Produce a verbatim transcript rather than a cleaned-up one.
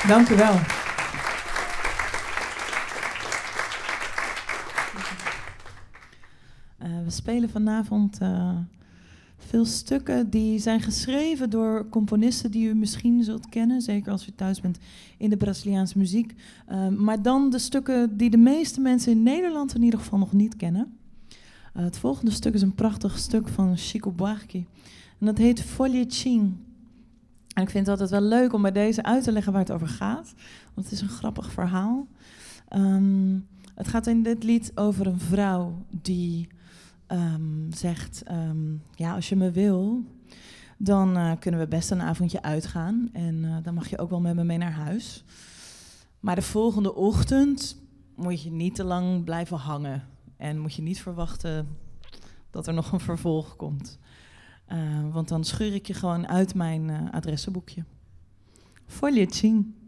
Dank u wel. Uh, we spelen vanavond uh, veel stukken die zijn geschreven door componisten die u misschien zult kennen, zeker als u thuis bent in de Braziliaanse muziek. Uh, maar dan de stukken die de meeste mensen in Nederland in ieder geval nog niet kennen. Uh, het volgende stuk is een prachtig stuk van Chico Buarque. En dat heet Folhetim. En ik vind het altijd wel leuk om bij deze uit te leggen waar het over gaat. Want het is een grappig verhaal. Um, het gaat in dit lied over een vrouw die um, zegt... Um, ja, als je me wil, dan uh, kunnen we best een avondje uitgaan. En uh, dan mag je ook wel met me mee naar huis. Maar de volgende ochtend moet je niet te lang blijven hangen. En moet je niet verwachten dat er nog een vervolg komt. Uh, want dan scheur ik je gewoon uit mijn uh, adressenboekje. Folhetim.